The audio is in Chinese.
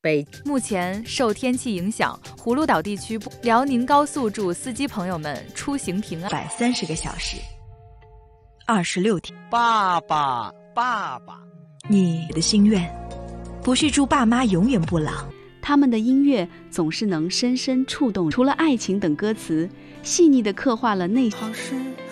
目前受天气影响，葫芦岛地区辽宁高速祝司机朋友们出行平安。 130个小时，26天。 爸爸， 你的心愿不是祝爸妈永远不老。 他们的音乐总是能深深触动，除了爱情等歌词，细腻地刻画了内心。